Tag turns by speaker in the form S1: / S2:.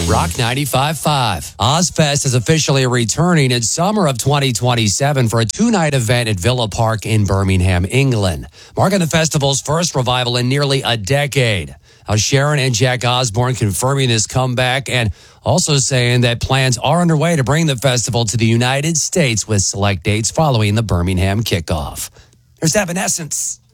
S1: Rock 95.5. Ozfest is officially returning in summer of 2027 for a two-night event at Villa Park in Birmingham, England, marking the festival's first revival in nearly a decade. Now, Sharon and Jack Osbourne confirming this comeback and also saying that plans are underway to bring the festival to the United States with select dates following the Birmingham kickoff. Here's Evanescence.